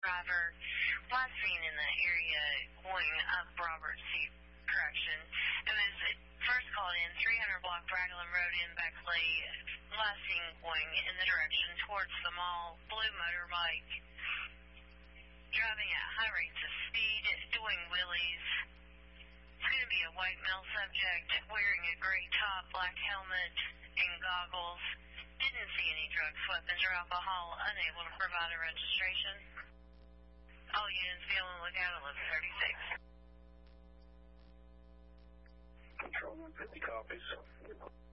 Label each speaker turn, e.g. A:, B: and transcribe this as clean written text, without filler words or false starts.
A: driver was seen in the area going up Robert C. Correction. It was first called in 300 block Raglan Road in Beckley, last seen going in the direction towards the mall, blue motorbike, driving at high rates of speed, doing wheelies. It's going to be a white male subject wearing a gray top, black helmet, and goggles. Didn't see any drugs, weapons, or alcohol. Unable to provide a registration. All units be on the lookout at 1136.
B: Control 150 copies.